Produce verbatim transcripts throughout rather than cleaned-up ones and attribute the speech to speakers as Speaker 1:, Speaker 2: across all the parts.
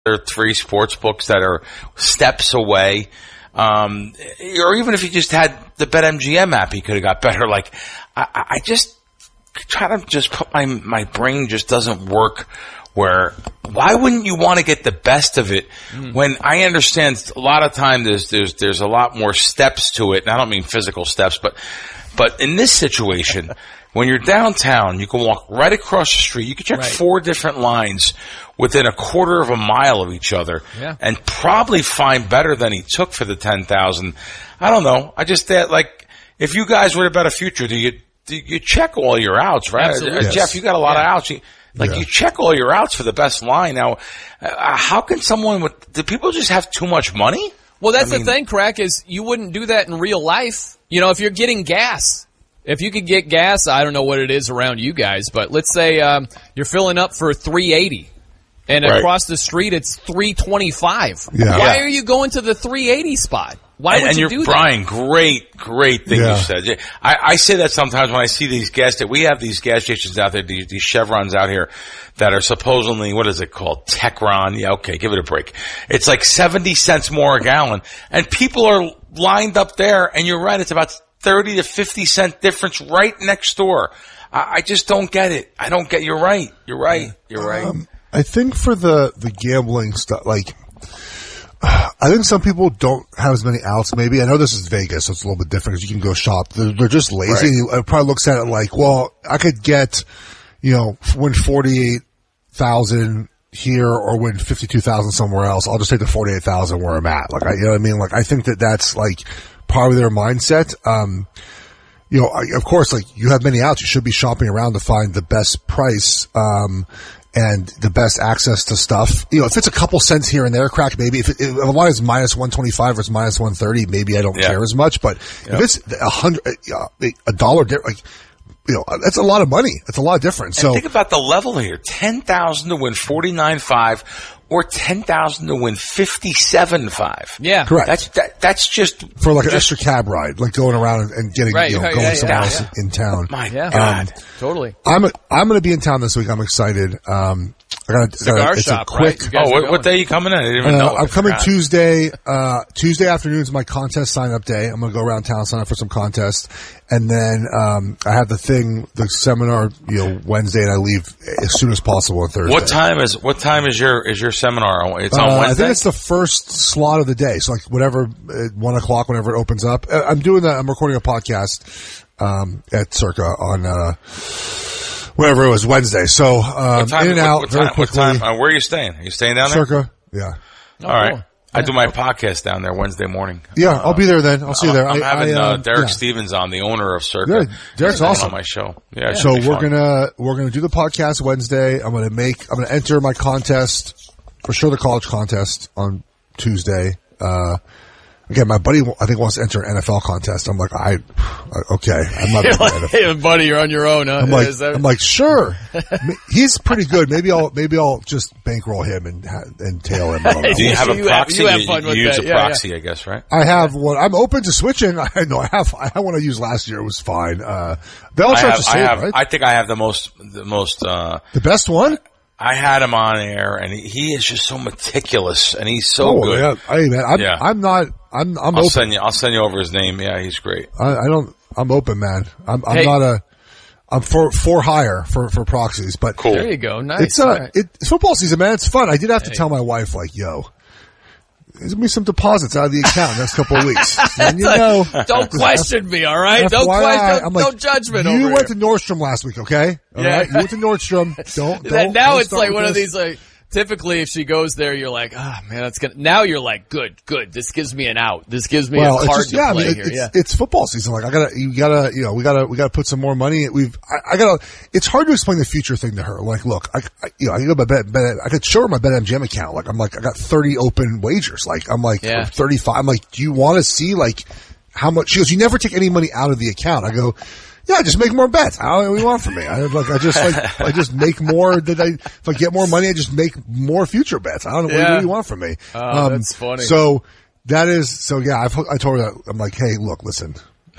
Speaker 1: are three sports books that are steps away. Um, or even if you just had the BetMGM app, you could have got better. Like, I, I just try to just put my, my brain just doesn't work where, why wouldn't you want to get the best of it mm. when I understand a lot of time there's, there's, there's a lot more steps to it. And I don't mean physical steps, but, but in this situation, when you're downtown, you can walk right across the street. You can check right. four different lines within a quarter of a mile of each other yeah. and probably find better than he took for the ten thousand. I don't know. I just thought, like, if you guys would have bet a future, do you, do you check all your outs, right? Uh,
Speaker 2: yes.
Speaker 1: Jeff, you got a lot
Speaker 2: yeah.
Speaker 1: of outs. You, like, yeah. you check all your outs for the best line. Now, uh, how can someone with, do people just have too much money?
Speaker 2: Well, that's
Speaker 1: I mean,
Speaker 2: the thing, Crack, is you wouldn't do that in real life. You know, if you're getting gas. If you could get gas, I don't know what it is around you guys, but let's say um, you're filling up for three eighty, and right. across the street it's three twenty-five.
Speaker 3: Yeah.
Speaker 2: Why
Speaker 1: yeah.
Speaker 2: are you going to the three eighty spot? Why
Speaker 1: and,
Speaker 2: would
Speaker 1: and
Speaker 2: you
Speaker 1: you're,
Speaker 2: do
Speaker 1: Brian,
Speaker 2: that?
Speaker 1: great, great thing
Speaker 3: yeah.
Speaker 1: you said. I, I say that sometimes when I see these gas stations. We have these gas stations out there, these, these Chevrons out here that are supposedly, what is it called? Techron. Yeah, okay, give it a break. It's like seventy cents more a gallon, and people are lined up there, and you're right, it's about thirty to fifty cent difference right next door. I, I just don't get it. I don't get, you're right. You're right. You're right.
Speaker 3: Um, I think for the, the gambling stuff, like, I think some people don't have as many outs maybe. I know this is Vegas, so it's a little bit different because you can go shop. They're, they're just lazy. Right. It probably looks at it like, well, I could get, you know, win forty-eight thousand here or win fifty-two thousand somewhere else. I'll just take the forty-eight thousand where I'm at. Like, I, you know what I mean? Like, I think that that's like, part of their mindset. Um, you know, of course, like, you have many outs. You should be shopping around to find the best price, um, and the best access to stuff. You know, if it's a couple cents here and there, Crack, maybe if, it, if a line is minus one twenty-five or it's minus one thirty, maybe I don't yeah. care as much. But yep. if it's a hundred, a dollar, like, you know, that's a lot of money. That's a lot of difference.
Speaker 1: And
Speaker 3: so
Speaker 1: think about the level here. ten thousand to win forty-nine five or ten thousand to win fifty-seven five.
Speaker 2: Yeah.
Speaker 3: Correct.
Speaker 1: That's, that, that's just.
Speaker 3: For like an
Speaker 1: just,
Speaker 3: extra cab ride, like going around and, and getting,
Speaker 2: right,
Speaker 3: you know,
Speaker 2: right,
Speaker 3: going
Speaker 2: yeah,
Speaker 3: somewhere
Speaker 2: yeah,
Speaker 3: else
Speaker 2: yeah.
Speaker 3: in town.
Speaker 1: My
Speaker 2: yeah.
Speaker 1: God.
Speaker 3: Um,
Speaker 2: totally.
Speaker 3: I'm, a, I'm going to be in town this week. I'm excited. Um, I got
Speaker 2: cigar
Speaker 3: it's
Speaker 2: shop,
Speaker 3: a quick,
Speaker 2: right?
Speaker 1: Oh, what, what day are you coming in? I didn't even
Speaker 3: uh,
Speaker 1: know.
Speaker 3: I'm coming
Speaker 1: forgot.
Speaker 3: Tuesday, uh, Tuesday afternoon is my contest sign up day. I'm going to go around town, sign up for some contests. And then, um, I have the thing, the seminar, you know, Wednesday, and I leave as soon as possible on Thursday.
Speaker 1: What time is, what time is your, is your seminar? It's on
Speaker 3: uh,
Speaker 1: Wednesday?
Speaker 3: I think it's the first slot of the day. So like whatever, uh, one o'clock, whenever it opens up. Uh, I'm doing that. I'm recording a podcast, um, at Circa on, uh, whatever it was, Wednesday. So, um,
Speaker 1: time,
Speaker 3: in and
Speaker 1: what,
Speaker 3: out
Speaker 1: what
Speaker 3: very
Speaker 1: time,
Speaker 3: quickly.
Speaker 1: What time, uh, where are you staying? Are you staying down there?
Speaker 3: Circa, yeah.
Speaker 2: Oh,
Speaker 1: All right.
Speaker 2: cool.
Speaker 1: I do my podcast down there Wednesday morning.
Speaker 3: Yeah, I'll be there then. I'll see you there.
Speaker 1: I'm
Speaker 3: I,
Speaker 1: having
Speaker 3: I,
Speaker 1: uh,
Speaker 3: uh,
Speaker 1: Derek
Speaker 3: yeah.
Speaker 1: Stevens on, the owner of Circa.
Speaker 3: Good. Derek's
Speaker 1: He's
Speaker 3: awesome
Speaker 1: on my show. Yeah. it
Speaker 3: So
Speaker 1: should be
Speaker 3: we're
Speaker 1: fun.
Speaker 3: gonna we're gonna do the podcast Wednesday. I'm gonna make I'm gonna enter my contest for sure, the college contest on Tuesday. Uh, again, my buddy I think wants to enter an N F L contest. I'm like, I okay, I'm not.
Speaker 2: You're
Speaker 3: doing
Speaker 2: like,
Speaker 3: N F L.
Speaker 2: hey, buddy, you're on your own, huh?
Speaker 3: I'm like,
Speaker 2: Is that-
Speaker 3: I'm like, sure. He's pretty good. Maybe I'll maybe I'll just bankroll him and and tail him. I don't know.
Speaker 1: Do you have a
Speaker 2: You have-
Speaker 1: proxy?
Speaker 2: you have fun with
Speaker 1: use
Speaker 2: that.
Speaker 1: a
Speaker 2: Yeah,
Speaker 1: proxy, I guess, right?
Speaker 3: I have one. I'm open to switching. I know I have. I had one I used last year. It was fine. Uh, they all
Speaker 1: I
Speaker 3: start
Speaker 1: have,
Speaker 3: to
Speaker 1: I
Speaker 3: save,
Speaker 1: have,
Speaker 3: right?
Speaker 1: I think I have the most, the most, uh,
Speaker 3: the best one.
Speaker 1: I had him on air, and he, he is just so meticulous, and he's so
Speaker 3: Oh
Speaker 1: good.
Speaker 3: yeah. Hey man, I'm,
Speaker 1: Yeah.
Speaker 3: I'm not. I'm. I'm
Speaker 1: I'll
Speaker 3: open.
Speaker 1: send you. I'll send you over his name. Yeah, he's great.
Speaker 3: I, I don't. I'm open, man. I'm. I'm
Speaker 2: Hey.
Speaker 3: not a. I'm for for hire for for proxies, but
Speaker 1: Cool.
Speaker 2: There you go. Nice.
Speaker 3: it's uh,
Speaker 2: All right.
Speaker 3: it, it's football season, man. It's fun. I did have to
Speaker 2: Hey.
Speaker 3: tell my wife, like, yo, there's gonna be some deposits out of the account next couple of weeks. And you know,
Speaker 2: Don't question me, all right?
Speaker 3: F
Speaker 2: Don't
Speaker 3: Y I,
Speaker 2: question.
Speaker 3: I'm
Speaker 2: No
Speaker 3: like,
Speaker 2: judgment
Speaker 3: you
Speaker 2: over
Speaker 3: went
Speaker 2: here.
Speaker 3: to Nordstrom last week, okay? All
Speaker 2: Yeah.
Speaker 3: right? You went to Nordstrom. Don't.
Speaker 2: That-
Speaker 3: don't
Speaker 2: now
Speaker 3: don't
Speaker 2: it's
Speaker 3: start
Speaker 2: like
Speaker 3: with
Speaker 2: one of
Speaker 3: this.
Speaker 2: these like. Typically, if she goes there, you're like, ah, man, that's gonna. Now you're like, good, good. This gives me an out. This gives me
Speaker 3: Well,
Speaker 2: a
Speaker 3: it's
Speaker 2: card
Speaker 3: just,
Speaker 2: to
Speaker 3: yeah, I
Speaker 2: play
Speaker 3: mean, it-
Speaker 2: here.
Speaker 3: it's,
Speaker 2: Yeah.
Speaker 3: it's football season. Like, I gotta, you gotta, you know, we gotta, we gotta put some more money. We've, I, I gotta, it's hard to explain the future thing to her. Like, look, I, I you know, I can go my bet, bet, I could show her my BetMGM account. Like, I'm like, I got thirty open wagers. Like, I'm like,
Speaker 2: Yeah.
Speaker 3: thirty-five. I'm like, do you want to see, like, how much? She goes, you never take any money out of the account. I go, yeah, just make more bets. I don't know what you want from me. I like, I just like, I just make more. That I, if I get more money, I just make more future bets. I don't know what,
Speaker 2: Yeah.
Speaker 3: what do you want from me.
Speaker 2: Oh, that's funny.
Speaker 3: So that is, so yeah, I've, I told her that. I'm like, hey, look, listen,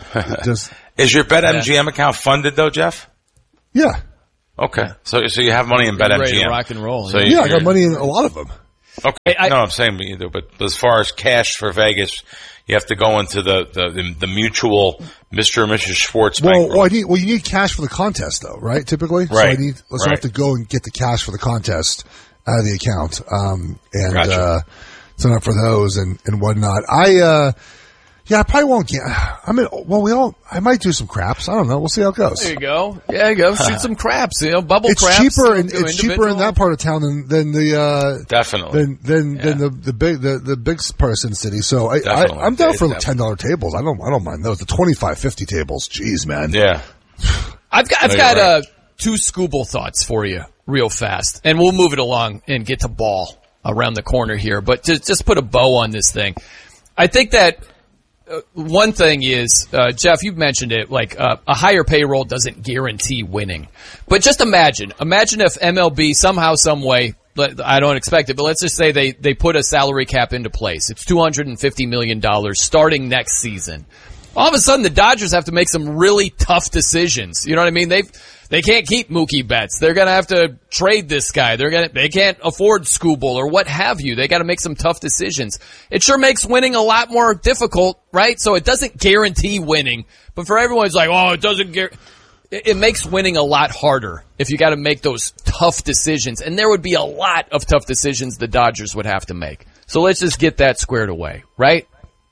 Speaker 3: just,
Speaker 1: Is your BetMGM account funded though, Jeff?
Speaker 3: yeah,
Speaker 1: Okay, so so you have money in
Speaker 2: Ready to
Speaker 1: BetMGM.
Speaker 2: rock and roll.
Speaker 1: So
Speaker 2: yeah.
Speaker 1: you-
Speaker 3: yeah, I got
Speaker 1: you're-
Speaker 3: money in a lot of them.
Speaker 1: Okay.
Speaker 2: I,
Speaker 1: no, I'm saying either, but as far as cash for Vegas, you have to go into the, the, the, the mutual Mister and Missus Schwartz
Speaker 3: well,
Speaker 1: bank room.
Speaker 3: Well, I need, well, you need cash for the contest, though, right? Typically,
Speaker 1: Right.
Speaker 3: So I need. So
Speaker 1: right.
Speaker 3: I have to go and get the cash for the contest out of the account, um, and
Speaker 1: Gotcha.
Speaker 3: uh, sign up for those and and whatnot. I. Uh, Yeah, I probably won't get. I mean, well, we all. I might do some craps. I don't know. We'll see how it goes.
Speaker 2: There you go. Yeah, you go. Shoot some craps. You know, bubble
Speaker 3: It's
Speaker 2: craps.
Speaker 3: cheaper, and
Speaker 2: do
Speaker 3: it's cheaper in that part of town than than the uh,
Speaker 1: Definitely.
Speaker 3: than than,
Speaker 2: Yeah.
Speaker 3: than the the big the, the big part of Sin City. So I, I
Speaker 1: Definitely.
Speaker 3: I'm down
Speaker 1: Yeah,
Speaker 3: for
Speaker 1: definitely.
Speaker 3: ten dollar tables. I don't I don't mind those. The twenty five fifty tables. Jeez, man.
Speaker 1: Yeah.
Speaker 2: I've got, I've
Speaker 1: No,
Speaker 2: got
Speaker 1: you're
Speaker 2: uh,
Speaker 1: right.
Speaker 2: two Scooble thoughts for you real fast, and we'll move it along and get to ball around the corner here. But to just put a bow on this thing, I think that uh, one thing is, uh, Jeff, you've mentioned it, like uh, a higher payroll doesn't guarantee winning. But just imagine, imagine if M L B somehow, some way, I don't expect it, but let's just say they, they put a salary cap into place. It's two hundred fifty million dollars starting next season. All of a sudden, the Dodgers have to make some really tough decisions. You know what I mean? They they can't keep Mookie Betts. They're gonna have to trade this guy. They're gonna they can't afford Scooble or what have you. They got to make some tough decisions. It sure makes winning a lot more difficult, right? So it doesn't guarantee winning, but for everyone, it's like, oh, it doesn't guarantee. It makes winning a lot harder if you got to make those tough decisions, and there would be a lot of tough decisions the Dodgers would have to make. So let's just get that squared away, right?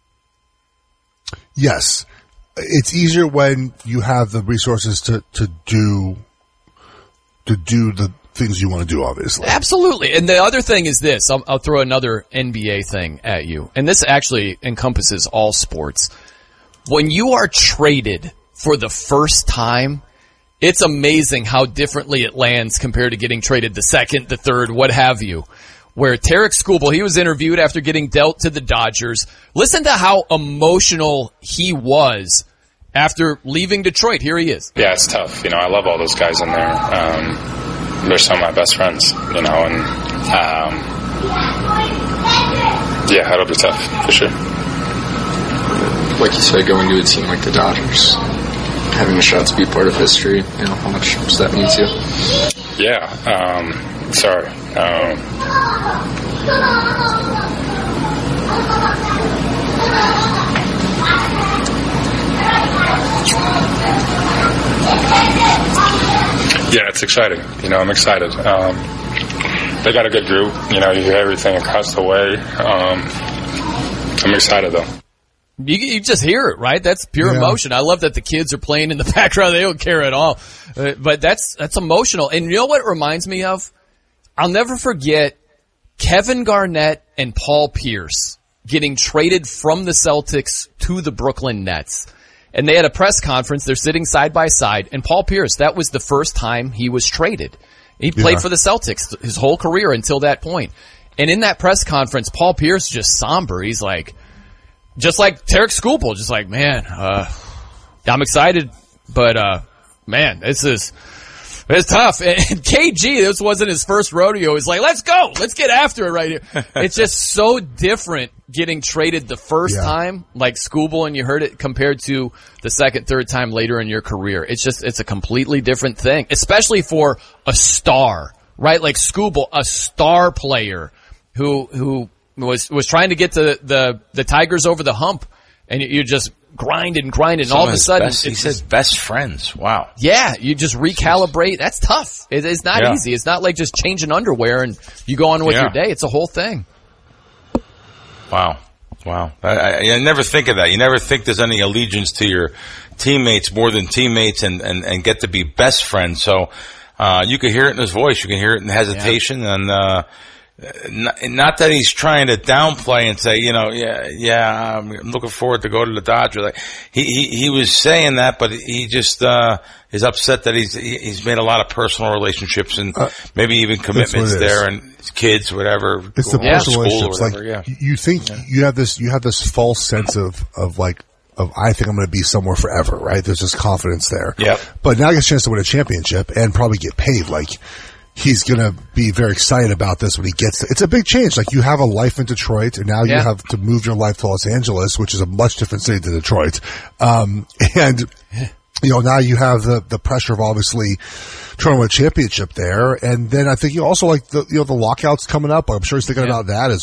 Speaker 3: Yes, it's easier when you have the resources to, to do to do the things you want to do. Obviously,
Speaker 2: Absolutely. And the other thing is this. I'll, I'll throw another N B A thing at you, and this actually encompasses all sports. When you are traded for the first time, it's amazing how differently it lands compared to getting traded the second, the third, what have you. Where Tarek Skubal, he was interviewed after getting dealt to the Dodgers. Listen to how emotional he was after leaving Detroit. Here he is.
Speaker 4: Yeah, it's tough. You know, I love all those guys in there. Um, they're some of my best friends, you know, and um, yeah, it'll be tough for sure.
Speaker 5: Like you said, going to a team like the Dodgers, having a shot to be part of history, you know, how much does that mean to you?
Speaker 4: Yeah, um, sorry. Um, yeah, it's exciting. You know, I'm excited. Um, they got a good group. You know, you hear everything across the way. Um, I'm excited, though.
Speaker 2: You, you just hear it, right? That's pure
Speaker 3: Yeah.
Speaker 2: emotion. I love that the kids are playing in the background. They don't care at all. Uh, but that's, that's emotional. And you know what it reminds me of? I'll never forget Kevin Garnett and Paul Pierce getting traded from the Celtics to the Brooklyn Nets. And they had a press conference. They're sitting side by side. And Paul Pierce, that was the first time he was traded. He played
Speaker 3: Yeah.
Speaker 2: for the Celtics his whole career until that point. And in that press conference, Paul Pierce just somber. He's like, just like Tarek Skubal, just like, man, uh, I'm excited, but, uh, man, this is, it's tough. And K G, this wasn't his first rodeo. He's like, let's go. Let's get after it right here. It's just so different getting traded the first
Speaker 3: Yeah.
Speaker 2: time, like Skubal, and you heard it, compared to the second, third time later in your career. It's just, it's a completely different thing, especially for a star, right? Like Skubal, a star player who, who, was was trying to get the, the, the Tigers over the hump, and you, you just grind and grind, and
Speaker 1: Some
Speaker 2: all of a
Speaker 1: his
Speaker 2: sudden,
Speaker 1: best, he
Speaker 2: it's
Speaker 1: said
Speaker 2: just,
Speaker 1: best friends. Wow.
Speaker 2: yeah, you just recalibrate. That's tough. It, it's not
Speaker 1: Yeah.
Speaker 2: easy. It's not like just changing underwear and you go on with
Speaker 1: Yeah.
Speaker 2: your day. It's a whole thing.
Speaker 1: Wow. Wow. I, I, I never think of that. You never think there's any allegiance to your teammates more than teammates and, and, and get to be best friends. So, uh, you can hear it in his voice. You can hear it in hesitation and, uh, not, not that he's trying to downplay and say, you know, yeah, yeah, I'm looking forward to go to the Dodgers. Like, he, he, he was saying that, but he just, uh, is upset that he's, he's made a lot of personal relationships and
Speaker 3: Uh,
Speaker 1: maybe even commitments
Speaker 3: it is.
Speaker 1: there and kids, whatever.
Speaker 3: It's the
Speaker 1: going to
Speaker 3: personal
Speaker 1: school or
Speaker 3: relationships. Like
Speaker 1: whatever, yeah.
Speaker 3: you- you think you have this, you have this false sense of of like of I think I'm going to be somewhere forever, right? There's just confidence there.
Speaker 1: Yep.
Speaker 3: But now he gets a chance to win a championship and probably get paid. Like he's going to be very excited about this when he gets to, it's a big change. Like you have a life in Detroit and now you
Speaker 2: Yeah.
Speaker 3: have to move your life to Los Angeles, which is a much different city than Detroit. Um, and you know, now you have the, the pressure of obviously trying to win a championship there. And then I think you also like the, you know, the lockouts coming up. I'm sure he's thinking yeah. about that as